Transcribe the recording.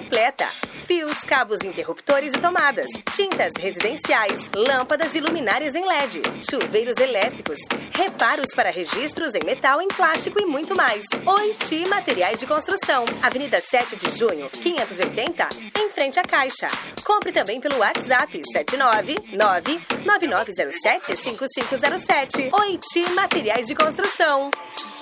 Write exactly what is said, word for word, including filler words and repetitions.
completa. Fios, cabos, interruptores e tomadas. Tintas residenciais, lâmpadas e luminárias em L E D. Chuveiros elétricos. Reparos para registros em metal, em plástico e muito mais. Oiti Materiais de Construção. Avenida sete de junho, quinhentos e oitenta, em frente à Caixa. Compre também pelo WhatsApp sete nove nove nove nove zero sete cinco cinco zero sete. Oiti Materiais de Construção.